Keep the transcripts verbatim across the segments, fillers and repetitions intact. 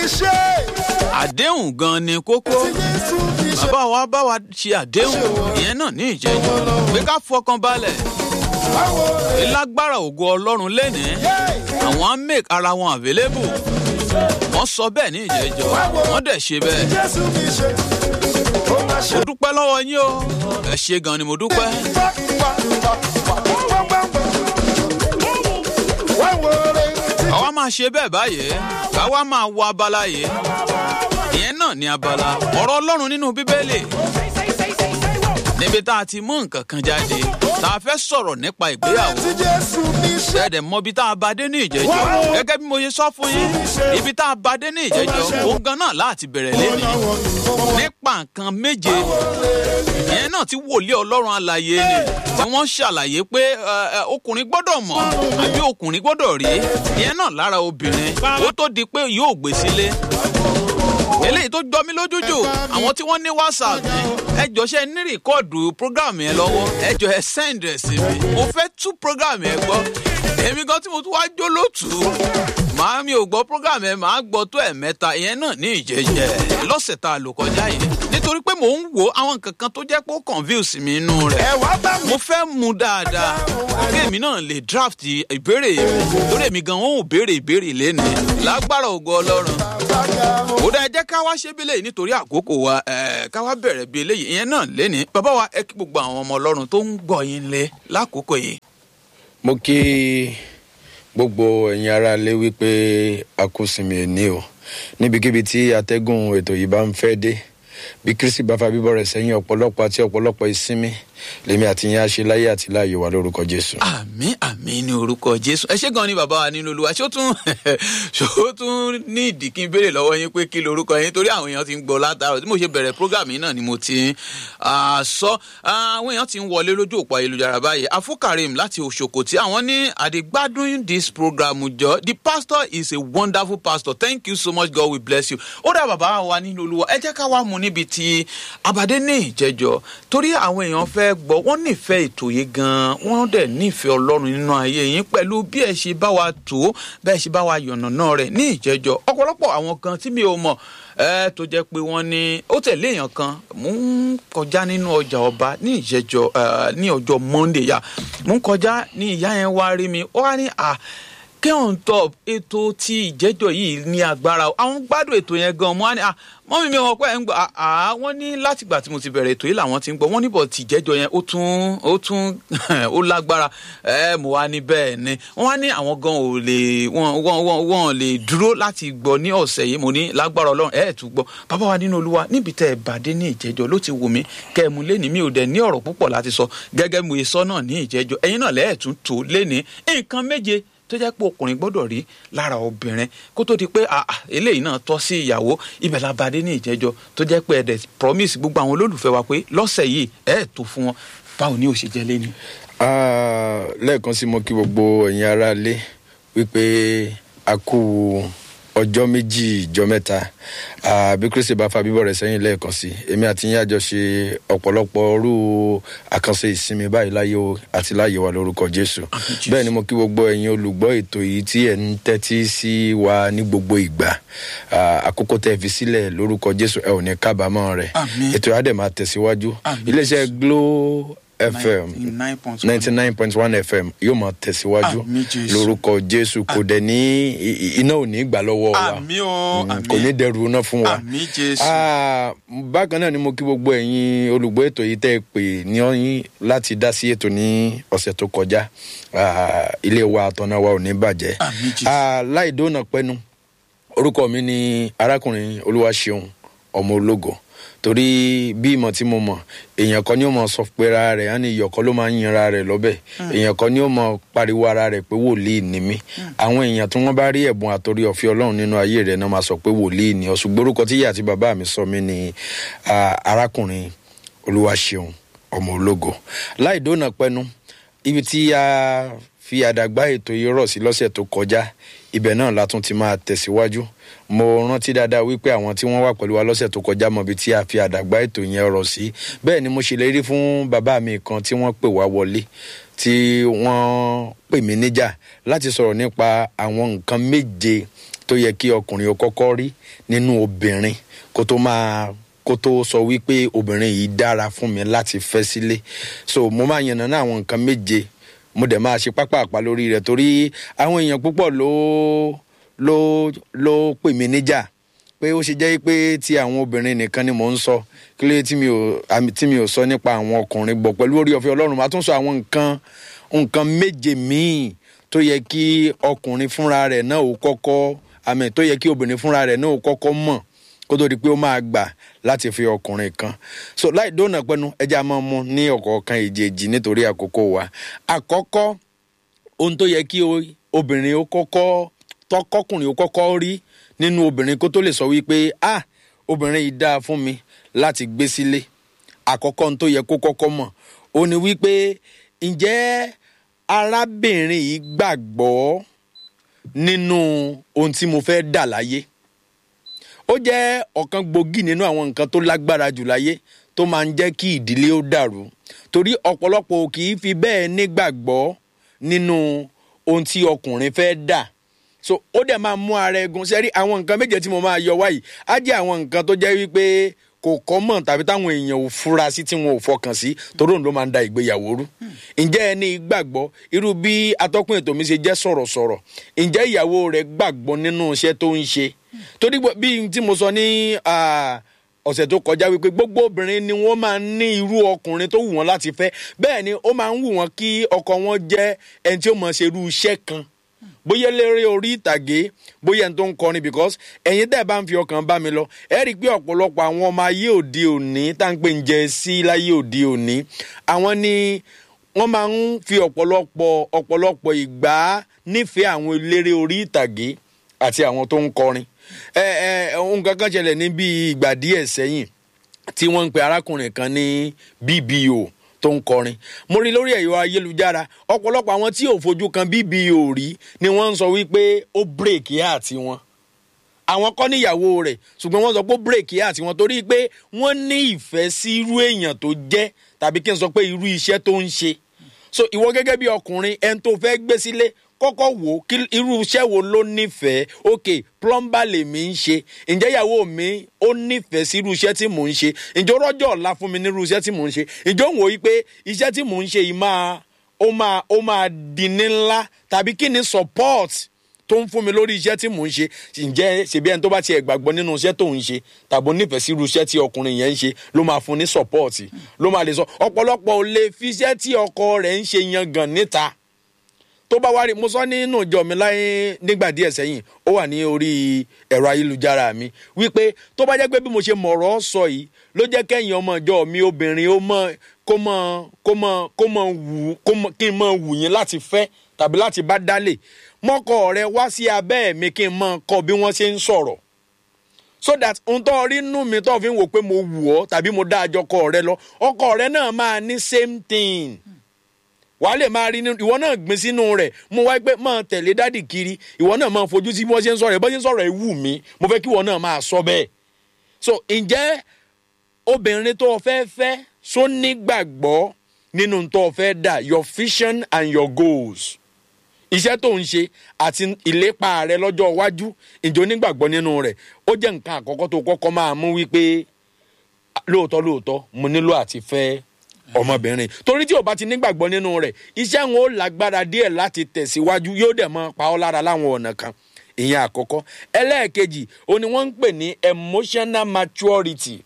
ṣe. àdéhùn gan ni kókó. bàbá wa bá wa ṣe àdéhùn ìyẹn náà ní ìjẹ́jọ́ pé ká fọkàn balẹ̀. ìlágbára ògo ọlọ́run lénìí àwọn á make ara wọn available. wọ́n sọ bẹ́ẹ̀ ní ìjẹ́jọ́ wọ́n dẹ̀ ṣe bẹ́ẹ̀. mo dúpẹ́ lọ́wọ́ yín o ẹ ṣe gan ni mo dúpẹ́. àwa máa ṣe bẹ́ẹ̀ báyìí káwa máa wọ abala yìí ìyẹn náà ní abala ọ̀rọ̀ ọlọ́run nínú bíbélì níbi tá a ti mú nǹkan kan jáde tá a fẹ́ sọ̀rọ̀ nípa ìgbéyàwó ẹ̀ẹ́dẹ̀ mọ ibi tá a bá dé ní ìjẹ́jọ́ gẹ́gẹ́ bí mo ṣe sọ fún yín ibi tá a bá dé ní ìjẹ́jọ́ òun gan náà láti bẹ̀rẹ̀ lẹ́nu nípa nǹkan méje ìyẹn náà tí wòlíì ọlọ́run alààyè ni tí wọ́n ṣàlàyé pé ọkùnrin gbọ́dọ̀ mọ̀ àbí ọkùnrin gbọ́dọ̀ rí ìyẹn náà lára obìnrin ó tó di pé yóò gbé sílé eléyìí tó jọ mí lójú jù àwọn tí wọ́n ní whatsapp ní ẹjọ́ ṣe ní rìkọ́ọ̀dù program yẹn lọ́wọ́ ẹjọ́ ẹ send ẹ̀ sí mi mo fẹ́ tú program yẹn gbọ́ èmi gan tí mo tún wá jó lótú màá mi ò gbọ́ program yẹn màá gbọ́ tó ẹ̀ mẹ́ta ìyẹn náà ní ìjẹ́jẹ́ lọ́sẹ̀ tá a lò kọjá yìí nítorí pé mò ń wo àwọn nǹkan kan tó jẹ́ pé ó confuse mi inú rẹ̀ mo fẹ́ mu dáadáa kí èmi náà lè draft ìbéèrè mi lórí èmi gan wọn ò béèrè ìbéèrè lẹ́nu lágbára ògo ọlọ́run ó dá ẹ jẹ́ ká wá ṣe bí eléyìí nítorí àkókò wa ká wá bẹ̀rẹ̀ bí eléyìí ìyẹn náà lẹ́ni bàbá wa ẹ kí gbogbo àwọn ọmọ ọlọ́run tó ń gbọ́ yín lé lákòókò yìí. mo kí gbogbo ẹ̀yin ará lé wípé a kú sinmi ẹni o níbikíbi tí atẹ́gùn ètò yìí bá ń fẹ́ dé bí Kristi bá fa bíbọ̀ rẹ̀ sẹ́yìn ọ̀pọ̀lọpọ̀ àti ọ̀pọ̀lọpọ̀ ìsinmi lèmi àti yín á ṣe láyé àti láàyè wa lórúkọ Jésù. àmín àmín ní orúkọ Jésù ẹ ṣé gan ni bàbá wa nínú Olúwa ṣó tún ṣó tún ní ìdí kí n béèrè lọ́wọ́ yín pé kí lorúkọ yín torí àwọn èèyàn ti ń gbọ́ látàrọ̀ tí mo ṣe bẹ̀rẹ̀ program yìí náà ni mo ti ń sọ àwọn èèyàn ti ń wọlé lójú òpó ayélujára báyìí Afukarim láti Òṣòkòtì àwọn ní àdìgbádùn this program jọ the pastor is a wonderful pastor thank you so much God will bless you. ó dá bàbá wa nínú Olúwa ẹ jẹ́ ká wá mú níbi tí abàdé ní ìjẹ́jọ́ torí àwọn èèyàn fẹ́ gbọ́ wọ́n nífẹ̀ẹ́ ètò yìí gan-an wọ́n dẹ̀ nífẹ̀ẹ́ Ọlọ́run nínú ayé yín pẹ̀lú bí ẹ ṣe bá wa tó bẹ́ẹ̀ ṣe bá wa yànnàná rẹ̀ ní ìjẹ́jọ́ ọ̀pọ̀lọpọ̀ àwọn kan tí mi ò mọ̀ ẹ tó jẹ́ pé wọ́n ní ó tẹ̀lé èèyàn kan mò ń kọjá nínú ọjà ọba ní ìjẹ́jọ́ ní ọjọ́ Monday yá mò ń kọjá ní ìyá yẹn wá rí mi ó wá ní à kí on top ètò tí ìjẹ́jọ́ yìí ní agbára àwọn gbádùn ètò yẹn gan mo wá ní à mọ́mí mi wọ́n pẹ́ ń gbọ́ àá wọ́n ní látìgbà tí mo ti bẹ̀rẹ̀ ètò yìí làwọn ti ń gbọ́ wọ́n níbọ̀ tí ìjẹ́jọ́ yẹn ó tún ó tún ó lágbára ẹ mo wá ní bẹ́ẹ̀ ni wọ́n wá ní àwọn gan ò lè wọ́n wọ́n wọ́n lè dúró láti gbọ́ ní ọ̀sẹ̀ yìí mo ní lágbára Ọlọ́run ẹ̀ tún gbọ́ bàbá wa nínú Olúwa níbi tẹ́ ẹ bàdé ní ìjẹ́jọ́ ló ti wù mí kẹ́ ẹ mú léni mi ò dẹ̀ ní ọ̀rọ̀ púpọ̀ láti sọ gẹ́gẹ́ mo sọ náà ní ìjẹ́jọ́ ẹ̀yin náà lẹ́ẹ̀ tún tó léni nǹkan méje tó jẹ́ pé ọkùnrin gbọ́dọ̀ rí lára obìnrin kó tó di pé eléyìí náà tọ́ sí ìyàwó ibẹ̀ la bá dé ní ìjẹ́jọ́ tó jẹ́ pé ẹ̀dẹ̀ promise gbogbo àwọn olólùfẹ́ wa pé lọ́sẹ̀ yìí ẹ̀ tó fún wọn báwo ni ó ṣe jẹ́ lẹ́ni. lẹ́ẹ̀kan sí mo kí gbogbo ẹ̀yin ará lé wípé a kú ọjọ́ méjì ìjọ mẹ́ta bí Kristi bá fa bíbọ̀ rẹ̀ sẹ́yìn lẹ́ẹ̀kan sí èmi àti yín àjọ ṣe ọ̀pọ̀lọpọ̀ orú àkànṣe ìsinmi báyìí láyé o àti láyé wa lórúkọ Jésù. bẹ́ẹ̀ ni mo kí gbogbo ẹ̀yin olùgbọ́ ètò yìí tí ẹ̀ ń tẹ́tí sí wa ní gbogbo ìgbà àkókò tẹ́ fi sílẹ̀ lórúkọ Jésù ẹ ò ní kábàámọ̀ rẹ̀ ètò yìí á dẹ̀ máa tẹ̀síwájú iléeṣẹ́ Glo F M ninety-nine point one F M yóò máa tẹ̀síwájú lórúkọ Jésù kò dẹ̀ ní iná ò ní gbà lọ́wọ́ wa kò ní dẹrù iná fún wa. bákan náà ni mo kí gbogbo ẹ̀yin olùgbọ́ ètò yìí tẹ́ ẹ pè ní ọyìn láti dá sí ètò ní ọ̀sẹ̀ tó kọjá ilé wa àtọ̀nà wa ò ní bàjẹ́. láì dóònà pẹ́nu orúkọ mi ni arákùnrin Olúwaṣeun ọmọ ológo torí bí ìmọ̀ tí mo mọ̀ èèyàn kan ni ó mọ̀ sọ pé ara rẹ̀ á ní iyọ̀ kan ló máa ń yin ara rẹ̀ lọ́bẹ̀ èèyàn kan ni ó mọ̀ pariwo ara rẹ̀ pé wòlíì ni mí àwọn èèyàn tí wọ́n bá rí ẹ̀bùn àtòrí ọ̀fẹ́ Ọlọ́run nínú ayé rẹ̀ náà máa sọ pé wòlíì ni ọ̀ṣùgbọ́n orúkọ tí ìyá àti bàbá mi sọ mí ni arákùnrin Olúwaṣeun ọmọ ológo láì dóònà pẹ́nu ibi tí a fi àdàgbà ètò yìí rọ̀ sí lọ́sẹ̀ tó kọjá ibẹ̀ náà la tún ti máa tẹ̀síwájú mo rántí dáadáa wípé àwọn tí wọ́n wà pẹ̀lú wa lọ́sẹ̀ tó kọjá mọ̀ bí tí a fi àdàgbà ètò yẹn rọ̀ sí bẹ́ẹ̀ ni mo ṣèlérí fún bàbá mi kan tí wọ́n pè wá wọlé tí wọ́n pè mí níjà láti sọ̀rọ̀ nípa àwọn nǹkan méje tó yẹ kí ọkùnrin ó kọ́kọ́ rí nínú obìnrin kó tó máa kó tó sọ wípé obìnrin yìí dára fún mi láti fẹ́ sílé. So mo máa yànnàná àwọn nǹkan méje, mo dẹ̀ máa ṣe pápápá lórí rẹ̀ torí àwọn èèyàn púpọ̀ ló ló ló pè mí níjà pé ó ṣe jẹ́ pé ti àwọn obìnrin nìkan ni mò ń sọ, kí ló tí mi ò tí mi ò sọ nípa àwọn ọkùnrin. Bọ̀ pẹ̀lú orí ọ̀fẹ́ Ọlọ́run máa tún sọ àwọn nǹkan nǹkan méje míì tó yẹ kí ọkùnrin fúnra rẹ̀ náà ó kọ́kọ́ àmì tó yẹ kí obìnrin fúnra rẹ̀ náà ó kọ́kọ́ mọ̀ kó tó di pé ó máa gbà láti fi ọkùnrin kan. So láì dóònà pẹ́nu ẹja máa mú ní ọ̀kọ̀ọ̀kan èjèèjì nítorí àkókò wa. Àkọ́kọ́ ohun tó yẹ kí obìnrin ó kọ́kọ́ tọkọkùnrin ó kọ́kọ́ rí nínú obìnrin kó tó lè sọ wípé ah obìnrin yìí dáa fún mi láti gbé sílé. Àkọ́kọ́ ohun tó yẹ kó kọ́kọ́ mọ̀ ó ní wípé ǹjẹ́ arábìnrin yìí gbàgbọ́ nínú ohun tí mo fẹ́ dà láyé. Ó jẹ́ ọ̀kan gbòógì nínú àwọn nǹkan tó lágbára jù láyé tó máa ń jẹ́ kí ìdílé ó dàrú torí ọ̀pọ̀lọpọ̀ kì í fi bẹ́ẹ̀ nígbàgbọ́ nínú ohun tí ọkùnrin fẹ́ dà. So ó dẹ̀ máa mú ara ẹ̀gún sẹ́rí àwọn nǹkan méje tí mo máa yọ wáyìí á jẹ́ àwọn nǹkan tó jẹ́ wípé kò kọ́mọ̀ tàbí táwọn èèyàn ò fura sí tí wọn ò fọkàn sí torí òun ló máa ń da ìgbéyàwó rú. Ǹjẹ́ ẹni gbàgbọ́ irú bí atọ́kùn ètò mi ṣe jẹ́ sọ̀rọ̀sọ̀rọ̀, ǹjẹ́ ìyàwó rẹ̀ gbàgbọ́ nínú iṣẹ́ tó ń ṣe? Torí bí tí mo sọ ní ọ̀sẹ̀ tó kọjá wípé gbogbo obìnrin ni wọ́n máa ń ní irú ọkùnrin tó wù wọ́n láti fẹ́, bẹ́ẹ̀ ni ó máa ń wù wọ́n kí ọkọ wọn jẹ́ ẹni tí ó máa ṣe irú iṣẹ́ kan, bóyá eléré orí ìtàgé, bóyá ẹni tó ń kọrin. Because ẹ̀yin tẹ́ ẹ bá ń fi ọkàn bá mi lọ ẹ rí i pé ọ̀pọ̀lọpọ̀ àwọn ọmọ ayé òde òní tá ń pè ń jẹ sí láyé òde òní, àwọn ni wọ́n máa ń fi ọ̀pọ̀lọpọ̀ ọ̀pọ̀lọpọ̀ ìgbà nífẹ̀ẹ́ àwọn eléré orí ìtàgé àti àwọn tó ń kọrin. ẹ ẹ ohun kankan ṣẹlẹ̀ ní bí ìgbà díẹ̀ sẹ́yìn tí wọ́n ń pe arákùnrin kan ní B B O tó ń kọrin. Mo rí lórí ẹ̀yọ ayélujára ọ̀pọ̀lọpọ̀ àwọn tí ò fojú kan B B O rí ni wọ́n ń sọ wípé ó break heart wọn. Àwọn kọ́ níyàwó rẹ̀ ṣùgbọ́n wọ́n sọ pé ó break heart wọn torí pé wọ́n ní ìfẹ́ sí irú èèyàn tó jẹ́ tàbí kí n sọ pé irú iṣẹ́ tó ń ṣe. So ìwọ gẹ́gẹ́ bí ọkùnrin ẹni tó fẹ́ gbé sílé kọ́kọ́ wò kí irú iṣẹ́ wo ló nífẹ̀ẹ́. Ok, plumber lèmi ń ṣe, ǹjẹ́ ìyàwó mi ó nífẹ̀ẹ́ sí irú iṣẹ́ tí mò ń ṣe? Ǹjẹ́ ó rọ́jọ́ ọ̀la fún mi ní irú iṣẹ́ tí mò ń ṣe? Ǹjẹ́ ó ń wò yí pé iṣẹ́ tí mò ń ṣe yìí máa ó máa ó máa di ní ńlá tàbí kí ni support tó ń fún mi lórí iṣẹ́ tí mò ń ṣe? Ǹjẹ́ ṣebí ẹni tó bá tiẹ̀ gbàgbọ́ nínú iṣẹ́ tó ń ṣe tàbí ó nífẹ̀ẹ́ sí irú iṣẹ́ tí ọkùnrin yẹn ń ṣe ló máa fún ní support, ló máa lè sọ. Ọ̀pọ̀lọpọ̀ ò lè fi iṣẹ́ tí ọkọ rẹ̀ ń ṣe yangàn níta. Tó bá wá rí, mo sọ nínú ìjọ mi láyé nígbà díẹ̀ sẹ́yìn, ó wà ní orí ẹ̀rọ ayélujára mi wípé tó bá jẹ́ pé bí mo ṣe mọ̀rọ̀ sọ yìí ló jẹ́ kẹ́yìn ọmọ ìjọ mi obìnrin ó mọ kó mọ kó mọ kó mọ wù kó mọ kí n mọ wù yín láti fẹ́ tàbí láti bá dálé, mọ́kọ rẹ wá sí abẹ́ mi kí n mọ kọ́ bí wọ́n ṣe ń sọ̀rọ̀, so that ohun tó rí nú mi tó fi ń wò pé mo wù ọ́ tàbí mo dá àjọkọ rẹ lọ, ọkọ rẹ náà máa ní same thing. Wàá lè máa rí nínú ìwọ náà gbin sínú rẹ̀. Mo wáyé pé máa tẹ̀lé dádì kiri, ìwọ náà máa fojú sí bí wọ́n ṣe ń sọ̀rọ̀ ẹ̀ bọ́ ṣe ń sọ̀rọ̀ ẹ̀ wù mí, mo fẹ́ kí ìwọ náà máa sọ bẹ́ẹ̀. So ǹjẹ́ obìnrin tó o fẹ́ fẹ́ só nígbàgbọ́ nínú tó o fẹ́ dà, your vision and your goals, iṣẹ́ tó ń ṣe àti ìlépa rẹ lọ́jọ́ iwájú, ǹjẹ́ o nígbàgbọ́ nínú rẹ̀? Ó jẹ́ nǹkan àkọ́kọ́ tó kọ́kọ́ máa mú wípé lóòótọ́ lóòótọ́ mo nílò àti fẹ́ ọmọbìnrin. Torí tí o bá ti nígbàgbọ́ nínú rẹ̀, iṣẹ́ wọn ó lágbára díẹ̀ láti tẹ̀síwájú, yóò dẹ̀ mọ́ pa ọ́ lára láwọn ọ̀nà kan. Ìyẹn àkọ́kọ́. Ẹlẹ́ẹ̀kejì ó ní wọ́n ń pè ní emotional maturity.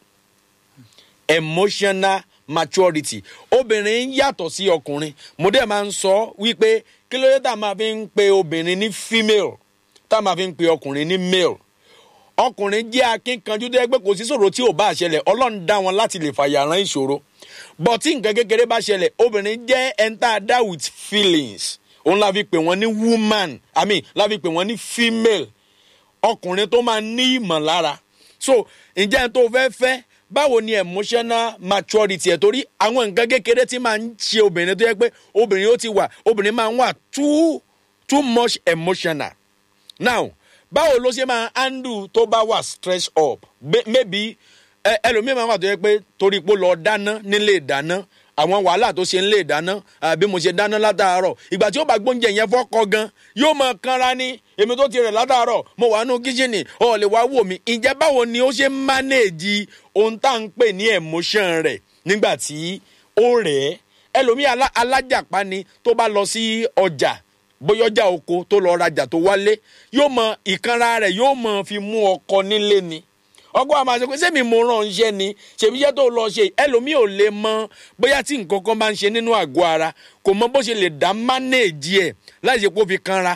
Emotional maturity. Obìnrin yàtọ̀ sí ọkùnrin. Mo dẹ̀ máa ń sọ wípé kí ló dé tá a máa fi ń pe obìnrin ní female tá a máa fi ń pe ọkùnrin ní male. Ọkùnrin jẹ́ akínkanjú tó yẹ pé kò sí ṣòro tí ò bá ṣẹlẹ̀, Ọlọ́run dá wọn láti lè fàyàrán ìṣòro. But tí nǹkan kékeré bá ṣẹlẹ̀, obìnrin jẹ́ entada with feelings. Òun la fi pè wọ́n ní woman, I mean la fi pè wọ́n ní female. Ọkùnrin tó máa ní ìmọ̀lára. So ǹjẹ́ ẹni tó fẹ́ fẹ́ báwo ni emotional maturity ẹ̀? Torí àwọn nǹkan kékeré tí máa ń ṣe obìnrin tó yẹ pé obìnrin ó ti wà, obìnrin máa ń wà too too much emotional. Now báwo ló ṣe máa handle tó bá wà stress up? Maybe ẹlòmíì máa wà tó yẹ pé torí pé ó lọ dáná nílé ìdáná àwọn wàhálà tó ṣe ń lè dáná bí mo ṣe dáná látàárọ̀ ìgbà tí ó bá gbóúnjẹ yẹn fọ́kọ gan yóò mọ kanra ní èmi tó ti rẹ̀ látàárọ̀ mo wà nù kíṣìnì ọ̀ lè wá wò mí ǹjẹ́ báwo ni ó ṣe ń mánéèjì ohun tá à ń pè ní emotion rẹ̀ nígbà tí ó rẹ̀ ẹ́ ẹlòmíì alájàpá ni tó bá lọ sí ọjà bóyá ọjà oko tó lọ rajà tó wálé yóò mọ ìkanra rẹ̀ yóò mọ fi mú ọkọ nílé ni ọkọ àmọ́ àṣẹ pé sẹ́mi mo ràn ṣẹ́ ni ṣèbí iṣẹ́ tó lọ ṣe ẹlòmíì ò lè mọ bóyá tí nǹkan kan bá ń ṣe nínú àgọ́ ara kò mọ bó ṣe lè dá mánéèjì ẹ̀ láì ṣe pé ó fi kanra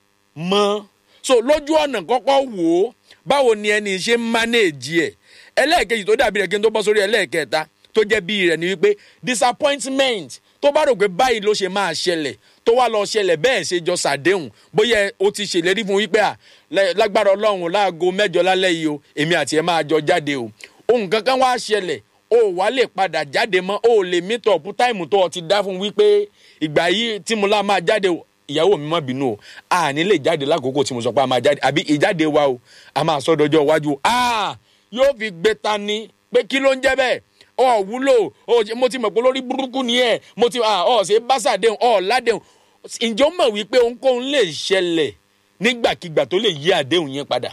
mọ́ so lójú ọ̀nà kọ́kọ́ wò ó báwo ni ẹni ṣe ń mánéèjì ẹ̀ ẹlẹ́ẹ̀kejì tó dàbí rẹ̀ kí n tó bọ́ sórí ẹlẹ́ẹ̀kẹta tó jẹ́ bí rẹ̀ ni wípé disappointment tó bá rò pé báyìí ló ṣe máa ṣẹlẹ̀ tó wá lọ ṣẹlẹ̀ bẹ́ẹ̀ ṣe jọ ṣàdéhùn bóyá o ti ṣèlérí fún wípé à lágbára ọlọ́run láago mẹ́jọ lálẹ́ yìí o èmi àti ẹ̀ máa jọ jáde o ohun kankan wá ṣẹlẹ̀ o wá lè padà jáde mọ́ o lè meet up táìmù tó o ti dá fún wípé ìgbà yìí tí mo lá máa jáde o ìyàwó mi má bínú o a ní lè jáde lákòókò tí mo sọ pé a máa jáde àbí ìjáde wa o a máa sọ dọjọ́ iwájú o a yóò fi gbé ta ni pé kí ló ń jẹ́ bẹ́ẹ̀ ọ wúlò mo ti mọ̀ pé lórí burúkú ni ẹ̀ mo ti ọ ṣe báṣàdéhùn ọ ládéhùn ǹjẹ́ ó mọ̀ wípé ohunkóhun lè ṣẹlẹ̀ nígbàkigbà tó lè yí àdéhùn yẹn padà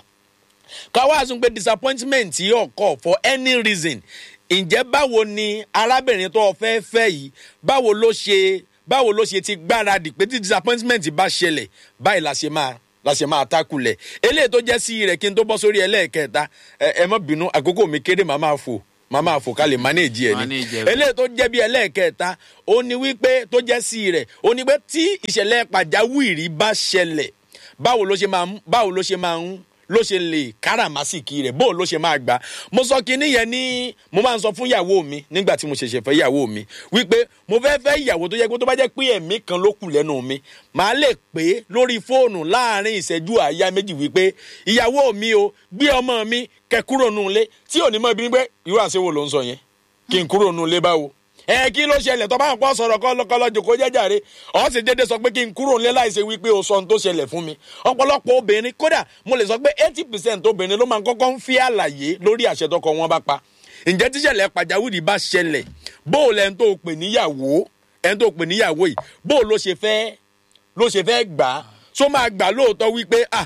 káwá sún pé disappointment yìí ọkọ for any reason ǹjẹ́ báwo ni arábìnrin tó fẹ́ fẹ́ yìí báwo ló ṣe báwo ló ṣe ti gbáradì pé tí disappointment bá ṣẹlẹ̀ báyìí la ṣe máa la ṣe máa takulẹ̀ eléyìí tó jẹ́ sí rẹ̀ kí n tó bọ́ sórí ẹlẹ́ẹ̀kẹta ẹ ẹ má bínú àkókò mi kéré màá máa fò màá máa fò ká lè manage ẹ ni eléyìí tó jẹ́ bí ẹlẹ́ẹ̀kẹta ó ní wípé tó jẹ́ sí rẹ̀ ó ní pé tí ìṣẹ̀lẹ̀ pàjáwìrì bá ṣẹlẹ̀ báwo ló ṣe máa ń báwo ló ṣe máa ń ló ṣe lè káràmásìkì rẹ̀ bó ló ṣe máa gbà mo sọ kinní yẹn ní mo máa ń sọ fún ìyàwó mi nígbà tí mo ṣẹ̀ṣẹ̀ fẹ́ ìyàwó mi wípé mo fẹ́ fẹ́ ìyàwó tó yẹ pé tó bá jẹ́ pé ẹ̀mí kan ló kù lẹ́nu mi màá lè pè lórí fóònù láàrin ìṣẹ́jú àáyá méjì wípé ìyàwó mi o gbé ọmọ mi kẹ kúrò nù ilé tí ò ní mọ ibi pé irú àṣewò ló ń sọ yẹn kí n kúrò nù ilé báwo ẹ kí ló ṣẹlẹ̀ tó bá ń pọ̀ sọ̀rọ̀ kọ́lọ́kọ́lọ́ jòkó jẹ́jàre ọ̀ sì dédé sọ pé kí n kúrò nílé láìṣe wípé o sọ ohun tó ṣẹlẹ̀ fún mi ọ̀pọ̀lọpọ̀ obìnrin kódà mo lè sọ pé eighty percent obìnrin ló máa ń kọ́kọ́ ń fi àlàyé lórí àṣẹ tọkọ wọn bá pa ǹjẹ́ tíṣẹ̀lẹ̀ pàjáwìrì bá ṣẹlẹ̀ bó o lẹ́ni tó pè níyàwó ẹni tó pè níyàwó yìí bó o ló ṣe fẹ́ ló ṣe fẹ́ gbà á só máa gbà lóòótọ́ wípé ah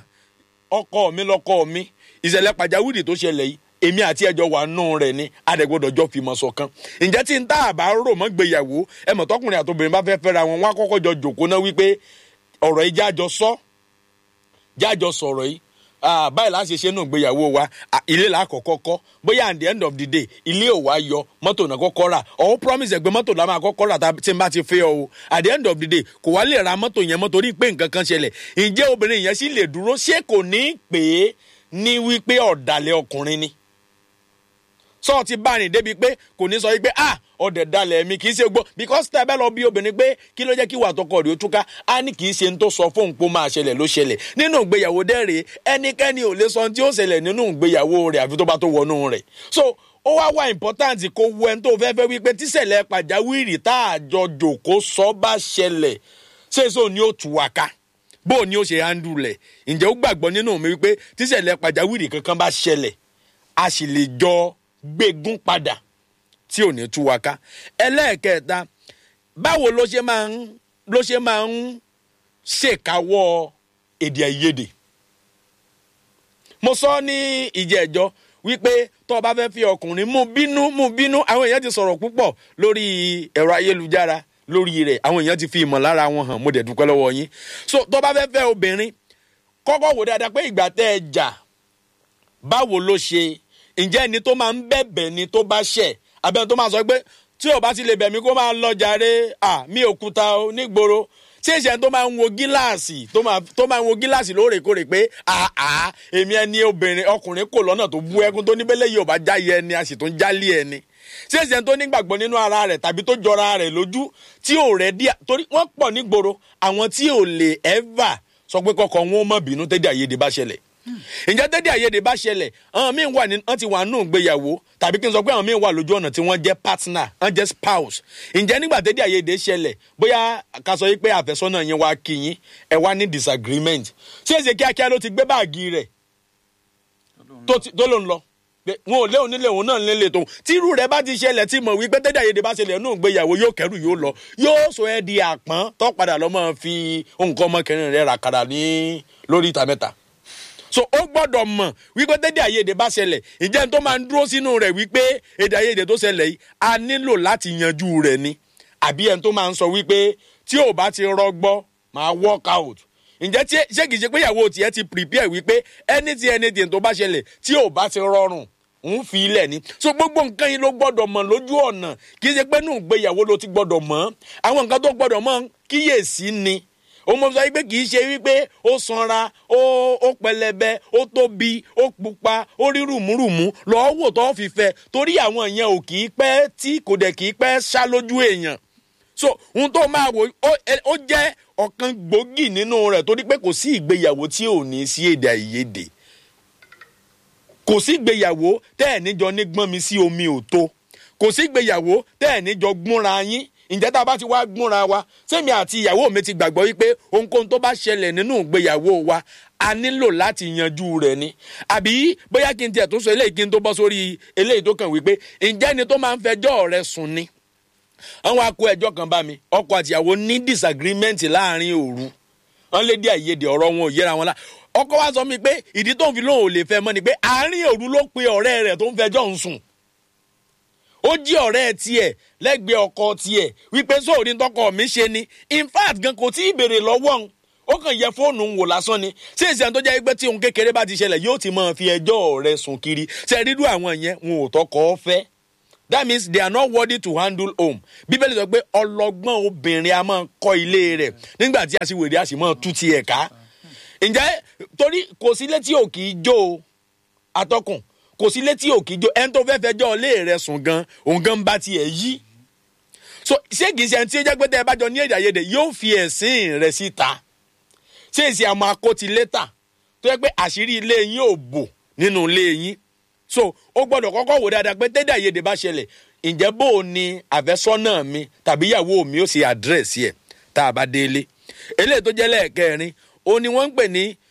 ọkọ mi lọkọ mi ìṣẹ̀lẹ̀ pàjáwìrì tó ṣẹlẹ̀ yìí èmi àti ẹjọ́ wà nù rẹ̀ ni àdẹ̀gbọ́dọ̀ jọ fìmọ̀ ṣọ̀kan ǹjẹ́ tí n tá àbá rò mọ́ gbéyàwó ẹ mọ̀ tọkùnrin àtobìnrin bá fẹ́ fẹ́ra wọn wọn á kọ́kọ́ jọ jòkó náà wípé ọ̀rọ̀ yìí jájọ sọ jájọ sọ̀rọ̀ yìí báyìí láti ṣe nù gbéyàwó wa ilé là kọ́kọ́ kọ́ bóyá at the end of the day ilé ò wá yọ mọ́tò náà kọ́kọ́ rà ọ̀ promise ẹ̀gbẹ́ mọ́tò náà máa kọ́kọ́ rà tí n bá ti fẹ́ ọ o at the end of the day kò wá lè ra mọ́tò yẹn mọ́ torí pé nǹkan kan ṣẹlẹ̀ ǹjẹ́ obìnrin yẹn sì lè dúró ṣé kò ní pè é ní wípé ọ̀dàlẹ̀ ọkùnrin ni sọ ti bá rìn débi pé kò ní sọ wípé ah ọ̀dẹ̀ dalẹ̀ mi kì í ṣe gbọ́ because tẹ́ ẹ bẹ́ẹ̀ lọ bí obìnrin pé kí ló jẹ́ kí wà tọkọ rẹ̀ ó túká á ní kì í ṣe ń tó sọ fóun pé ó máa ṣẹlẹ̀ ló ṣẹlẹ̀ nínú ìgbéyàwó dẹ́rẹ̀ ẹnikẹ́ni ò lè sọ tí ó ṣẹlẹ̀ nínú ìgbéyàwó rẹ̀ àfi tó bá tó wọnú rẹ̀ so ó wá wá important kó wọ ẹni tó fẹ́ fẹ́ wípé tíṣẹ̀lẹ̀ pàjáwìrì tá a jọ jòkó sọ bá ṣẹlẹ̀ ṣé èso ni ó tù wá ká bó ni ó ṣe handle rẹ̀ ǹjẹ́ ó gbàgbọ́ nínú mi wípé tíṣẹ̀lẹ̀ pàjáwìrì kankan bá ṣẹlẹ̀ a sì lè jọ gbégún padà tí ò ní tú wa ká ẹlẹ́ẹ̀kẹta báwo ló ṣe máa ń ló ṣe máa ń ṣèkáwọ́ èdè àìyedè mo sọ ní ìjẹ́jọ́ wípé tó o bá fẹ́ fi ọkùnrin mú bínú mú bínú àwọn èèyàn ti sọ̀rọ̀ púpọ̀ lórí ẹ̀rọ ayélujára lórí rẹ̀ àwọn èèyàn ti fi ìmọ̀lára wọn hàn mo dẹ̀ dúpẹ́ lọ́wọ́ yín so tó o bá fẹ́ fẹ́ obìnrin kọ́kọ́ wò dáadáa pé ìgbà tẹ́ ẹ jà báwo ló ṣe ǹjẹ́ ẹni tó máa ń bẹ̀bẹ̀ ni tó bá ṣẹ̀ abẹ́ni tó máa sọ pé tí ò bá ti lè bẹ̀ mí kó máa lọ jàre à mí òkúta o nígboro tí ìṣẹ́ tó máa ń wo gíláàsì tó máa ń wo gíláàsì lóòrèkóòrè pé àá èmi ẹni obìnrin ọkùnrin kò lọ́nà tó bú ẹkún tó níbẹ̀lẹ̀ yìí ò bá jáyé ẹni a sì tún jálé ẹni tí ìṣẹ́ tó nígbàgbọ́ nínú ara rẹ̀ tàbí tó jọra rẹ̀ lójú tí ò rẹ̀ díà torí wọ́n pọ̀ nígboro àwọn tí ò lè ever sọ pé kọ́kọ́ wọn ó má bínú tẹ́dí àyèdè bá ṣẹlẹ̀ ǹjẹ́ tẹ́dí àyèdè bá ṣẹlẹ̀ àwọn míín wà ní wọ́n ti wà nù gbéyàwó tàbí kí n sọ pé àwọn míín wà lójú ọ̀nà tí wọ́n jẹ́ partner wọ́n jẹ́ spouse ǹjẹ́ nígbà tẹ́dí àyèdè ṣẹlẹ̀ bóyá ká sọ pé àfẹ́sọ́nà yẹn wá kí yín ẹ wá ní disagreement ṣé èsè kíákíá ló ti gbé báàgì rẹ̀ tó ló ń lọ wọn ò lé òun nílé òun náà nílé tó tírú rẹ̀ bá ti ṣẹlẹ̀ tí mọ̀ wípé tẹ́jà yéde bá ṣẹlẹ̀ nù gbéyàwó yóò kẹ́rù yóò lọ yóò sọ ẹ́ di àpọ́n tó padà lọ́ máa fi nǹkan ọmọkùnrin rẹ̀ ràkàrà ní lórí ìta mẹ́ta. So ó gbọ́dọ̀ mọ̀ wípé tẹ́jà yéde bá ṣẹlẹ̀ ìjẹ́ tó máa ń dúró sínú rẹ̀ wípé èdè àìyedè tó ṣẹlẹ̀ yìí a nílò láti yanjú rẹ̀ ni àbí ẹni tó máa ń sọ wípé tí ò bá ti rọgbọ máa work out ǹjẹ́ tí ṣé kìí ṣe pé ìyàwó tiẹ̀ ti prepare wípé anything anything tó bá ṣẹlẹ̀ tí ò bá ti rọrùn ń fi ilẹ̀ ni. So gbogbo nǹkan yìí ló gbọ́dọ̀ mọ̀ lójú ọ̀nà kìí ṣe pé nù gbéyàwó ló ti gbọ́dọ̀ mọ̀ àwọn nǹkan tó gbọ́dọ̀ mọ̀ kíyèsí ni. ó mọ̀ sọ wípé kìí ṣe wípé ó sanra ó ó pẹlẹbẹ ó tóbi ó pupa ó rí rùmúrùmú lọ́ọ́ wò tó fi fẹ́ torí àwọn yẹn ò kìí pẹ́ tí kò dẹ̀ kìí pẹ́ ṣá lójú èèyàn. So ohun tó máa wò ó jẹ́ ọ̀kan gbòógì nínú rẹ̀ torí pé kò sí ìgbéyàwó tí ò ní sí èdè àìyedè kò sí ìgbéyàwó tẹ́ ẹ̀ níjọ ní gbọ́n mi sí omi ò tó kò sí ìgbéyàwó tẹ́ ẹ̀ níjọ gbúnra yín ǹjẹ́ tá a bá ti wá gbúnra wa sẹ́mi àti ìyàwó mi ti gbàgbọ́ wípé ohunkóhun tó bá ṣẹlẹ̀ nínú ìgbéyàwó wa a nílò láti yanjú rẹ̀ ni àbí bóyá kí n tiẹ̀ tó sọ eléyìí kí n tó bọ́ sórí eléyìí tó kàn wípé ǹjẹ́ ni tó máa ń fẹjọ́ rẹ̀ sùn ni àwọn akó ẹjọ́ kan bá mi ọkọ àtìyàwó ní disagreement láàrin òru wọn lé dí àìyedè ọ̀rọ̀ wọn ò yẹra wọn la ọkọ wa sọ mi pé ìdí tó ń fi lóun ò lè fẹ́ mọ́ ni pé àárín òru ló pe ọ̀rẹ́ rẹ̀ tó ń fẹjọ́ ń sùn ó jí ọ̀rẹ́ tiẹ̀ lẹ́gbẹ̀ẹ́ ọkọ tiẹ̀ wípé sóòrí tọkọ mi ṣe ni in fact gan kò tí ì béèrè lọ́wọ́ òun ó kàn yẹ fóònù ń wò lásán ni ṣé èsì àwọn tó jẹ́ pé tí ohun kékeré bá ti ṣẹlẹ̀ yóò ti máa fi ẹjọ́ rẹ̀ sùn kiri ṣe rídú àwọn yẹn wọn ò tọkọ fẹ́. That means they are not worthy to handle home. Bíbélì sọ pé ọlọ́gbọ́n obìnrin a máa kọ́ ilé rẹ̀ nígbà tí aṣiwèrè a sì máa tú tiẹ̀ ká. Ǹjẹ́ torí kò sí létí ò kì í jó o atọ́kùn kò sí létí ò kì í jó ẹni tó fẹ́ fẹjọ́ ilé rẹ̀ sùn gan òun gan bá tiẹ̀ yí. So ṣé kìí ṣe ẹni tí ó jẹ́ pé tẹ́ ẹ bá jọ ní èdè àìyedè yóò fi ẹ̀sìn rẹ̀ síta. Ṣé èsì àmọ́ akótilétà tó yẹ pé àṣírí ilé yín ò bò nínú ilé yín. So ó gbọ́dọ̀ kọ́kọ́ wò dáadáa pé tẹ́dà àìyedè bá ṣẹlẹ̀ ǹjẹ́ bó o ní àfẹ́sọ́nà mi tàbí ìyàwó mi ó ṣe àdírẹ́sì ẹ̀ tá a bá délé. Eléyìí tó jẹ́ lẹ́ẹ̀kẹrin ó ní wọ́n ń pè ní